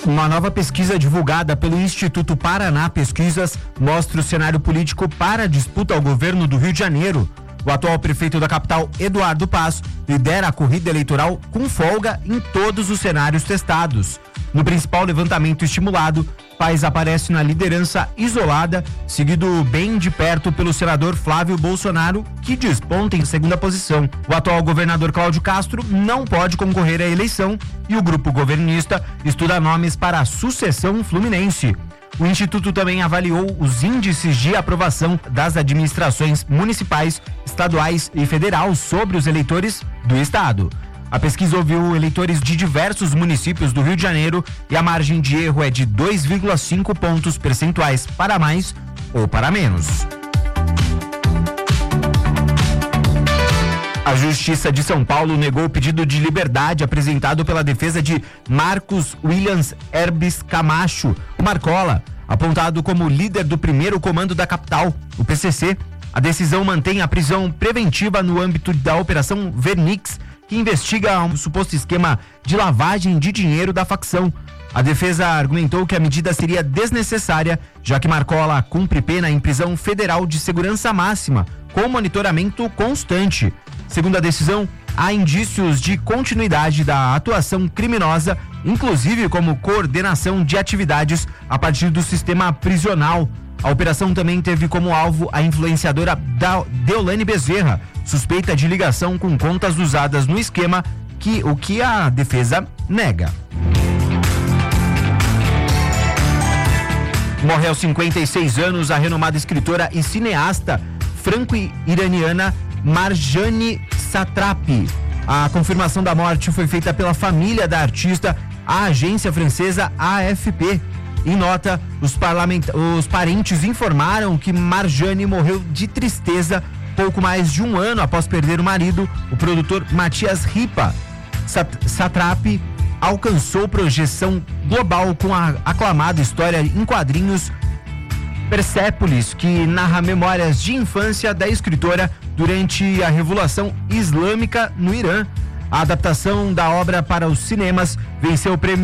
Uma nova pesquisa divulgada pelo Instituto Paraná Pesquisas mostra o cenário político para a disputa ao governo do Rio de Janeiro. O atual prefeito da capital, Eduardo Paes, lidera a corrida eleitoral com folga em todos os cenários testados. No principal levantamento estimulado, Paes aparece na liderança isolada, seguido bem de perto pelo senador Flávio Bolsonaro, que desponta em segunda posição. O atual governador Cláudio Castro não pode concorrer à eleição e o grupo governista estuda nomes para a sucessão fluminense. O Instituto também avaliou os índices de aprovação das administrações municipais, estaduais e federal sobre os eleitores do estado. A pesquisa ouviu eleitores de diversos municípios do Rio de Janeiro e a margem de erro é de 2,5 pontos percentuais para mais ou para menos. A Justiça de São Paulo negou o pedido de liberdade apresentado pela defesa de Marcos Williams Herbes Camacho, o Marcola, apontado como líder do primeiro comando da capital, o PCC. A decisão mantém a prisão preventiva no âmbito da Operação Vernix, que investiga um suposto esquema de lavagem de dinheiro da facção. A defesa argumentou que a medida seria desnecessária, já que Marcola cumpre pena em prisão federal de segurança máxima, com monitoramento constante. Segundo a decisão, há indícios de continuidade da atuação criminosa, inclusive como coordenação de atividades a partir do sistema prisional. A operação também teve como alvo a influenciadora Deolane Bezerra, suspeita de ligação com contas usadas no esquema, o que a defesa nega. Morre aos 56 anos a renomada escritora e cineasta franco-iraniana Marjane Satrapi. A confirmação da morte foi feita pela família da artista, a agência francesa AFP. Em nota, os parentes informaram que Marjane morreu de tristeza pouco mais de um ano após perder o marido, o produtor Matias Ripa. Satrapi alcançou projeção global com a aclamada história em quadrinhos Persépolis, que narra memórias de infância da escritora durante a Revolução Islâmica no Irã. A adaptação da obra para os cinemas venceu o prêmio